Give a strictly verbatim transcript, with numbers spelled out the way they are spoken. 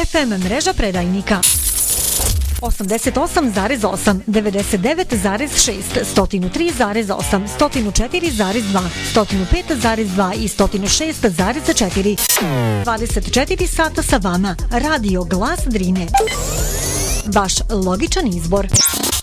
F M mreža predajnika osamdeset osam zarez osam, devedeset devet zarez šest, sto tri zarez osam, sto četiri zarez dva, sto pet zarez dva i sto šest zarez četiri. dvadeset četiri sata sa vama. Radio Glas Drine. Vaš logičan izbor.